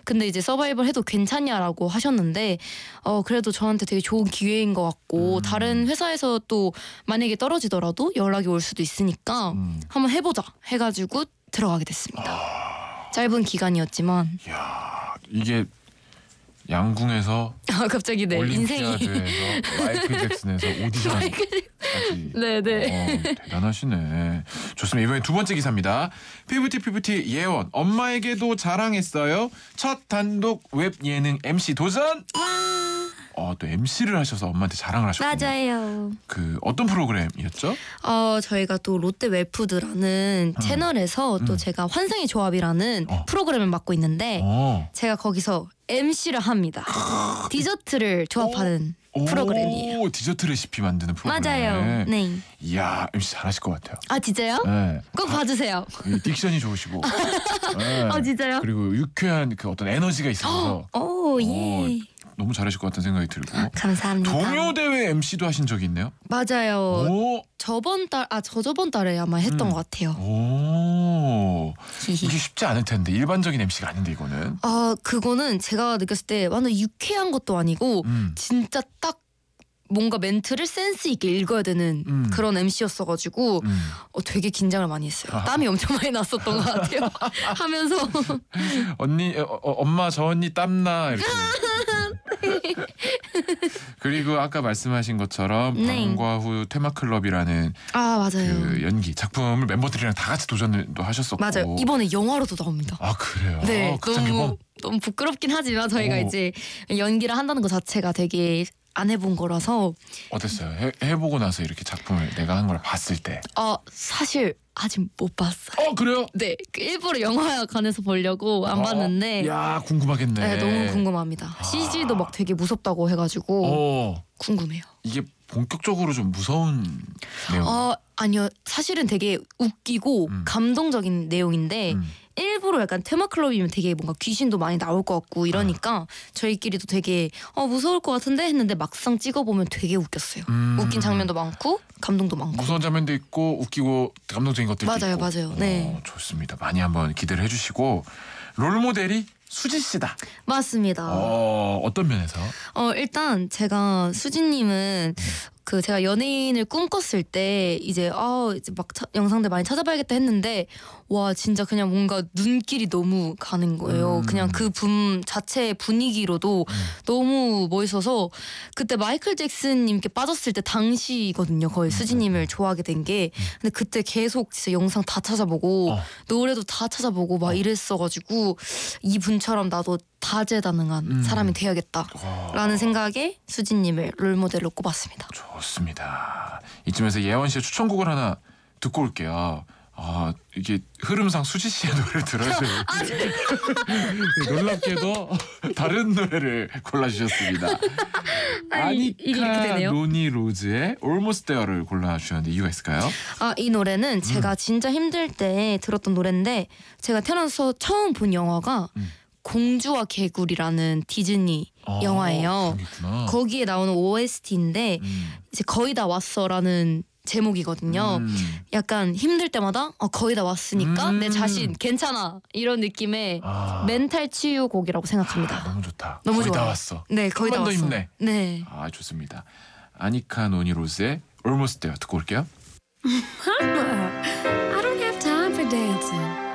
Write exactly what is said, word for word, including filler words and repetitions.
근데 이제 서바이벌 해도 괜찮냐라고 하셨는데 어 그래도 저한테 되게 좋은 기회인 것 같고 음. 다른 회사에서 또 만약에 떨어지더라도 연락이 올 수도 있으니까 음. 한번 해보자 해가지고 들어가게 됐습니다. 아... 짧은 기간이었지만. 이야, 이게 양궁에서 아 갑자기 네 인생이 올림피아드에서 마이클 잭슨에서 오디션까지. 네네. 어, 대단하시네. 좋습니다. 이번에 두 번째 기사입니다. 피프티 피프티 예원 엄마에게도 자랑했어요. 첫 단독 웹 예능 엠씨 도전. 어, 또 엠씨를 하셔서 엄마한테 자랑을 하셨군요. 맞아요. 그 어떤 프로그램이었죠? 어 저희가 또 롯데 웰푸드라는 음. 채널에서 또 음. 제가 환상의 조합이라는 어. 프로그램을 맡고 있는데 어. 제가 거기서 엠씨를 합니다. 디저트를 조합하는 오, 프로그램이에요. 디저트 레시피 만드는 프로그램. 맞아요. 네. 이야, 엠씨 잘하실 것 같아요. 아 진짜요? 네. 꼭 봐주세요. 이 딕션이 좋으시고. 네. 아 진짜요? 그리고 유쾌한 그 어떤 에너지가 있어서 오 예. 어, 너무 잘하실 것 같다는 생각이 들고. 감사합니다. 동요 대회 엠씨도 하신 적이 있네요. 맞아요. 오, 저번 달, 아 저저번 달에 아마 했던 음. 것 같아요. 오, 히히. 이게 쉽지 않을 텐데 일반적인 엠씨가 아닌데 이거는. 아 그거는 제가 느꼈을 때 완전 유쾌한 것도 아니고 음. 진짜 딱 뭔가 멘트를 센스 있게 읽어야 되는 음. 그런 엠씨였어가지고 음. 어, 되게 긴장을 많이 했어요. 아. 땀이 엄청 많이 났었던 것 같아요. 하면서 언니, 어, 어, 엄마 저 언니 땀나 이렇게. 그리고 아까 말씀하신 것처럼 네. 방과 후 테마클럽이라는 아 맞아요. 그 연기 작품을 멤버들이랑 다 같이 도전도 하셨었고. 맞아요. 이번에 영화로도 나옵니다. 아 그래요? 네, 극장 너무 개봉? 너무 부끄럽긴 하지만 저희가 오. 이제 연기를 한다는 것 자체가 되게 안 해본 거라서 어땠어요? 해, 해보고 나서 이렇게 작품을 내가 한 걸 봤을 때. 어 사실 아직 못 봤어요. 어 그래요? 네, 그 일부러 영화관에서 보려고 안 어, 봤는데 야 궁금하겠네. 네, 너무 궁금합니다. 아. 씨지도 막 되게 무섭다고 해가지고 어 궁금해요. 이게 본격적으로 좀 무서운 내용. 어 아니요, 사실은 되게 웃기고 음. 감동적인 내용인데 음. 일부러 약간 테마클럽이면 되게 뭔가 귀신도 많이 나올 것 같고 이러니까 아. 저희끼리도 되게 어 무서울 것 같은데 했는데 막상 찍어보면 되게 웃겼어요. 음. 웃긴 장면도 많고 감동도 많고. 무서운 장면도 있고 웃기고 감동적인 것들도 맞아요, 있고. 맞아요. 네. 어, 좋습니다. 많이 한번 기대를 해주시고 롤 모델이 수지 씨다. 맞습니다. 어 어떤 면에서? 어 일단 제가 수진님은 그 제가 연예인을 꿈꿨을 때 이제 아 이제 막 차, 영상들 많이 찾아봐야겠다 했는데 와 진짜 그냥 뭔가 눈길이 너무 가는 거예요. 음. 그냥 그 분 자체의 분위기로도 음. 너무 멋있어서 그때 마이클 잭슨님께 빠졌을 때 당시거든요. 거의 수진님을 좋아하게 된 게. 근데 그때 계속 진짜 영상 다 찾아보고 어. 노래도 다 찾아보고 막 이랬어가지고 이분처럼 나도 다재다능한 음. 사람이 돼야겠다. 어, 라는 생각에 수진님을 롤모델로 꼽았습니다. 좋습니다. 이쯤에서 예원 씨의 추천곡을 하나 듣고 올게요. 아 이게 흐름상 수지 씨의 노래를 들어야 돼. 놀랍게도 다른 노래를 골라주셨습니다. 아니, 이게 이렇게 아니카 되네요. 노니 로즈의 Almost There를 골라주셨는데 이유가 있을까요? 아, 이 노래는 음. 제가 진짜 힘들 때 들었던 노래인데 제가 태어나서 처음 본 영화가 음. 공주와 개구리라는 디즈니 아, 영화예요. 그런 게 있구나. 거기에 나오는 오에스티인데 음. 이제 거의 다 왔어라는 제목이거든요. 음. 약간 힘들 때마다 어, 거의 다 왔으니까 음. 내 자신 괜찮아 이런 느낌의 아. 멘탈 치유곡이라고 생각합니다. 아, 너무 좋다. 너무 거의 다 좋아요. 왔어. 네, 거의 다 좀만 더 왔어. 힘내. 네. 아 좋습니다. 아니카 노니 로즈의 Almost There 듣고 올게요. I don't have time for dancing.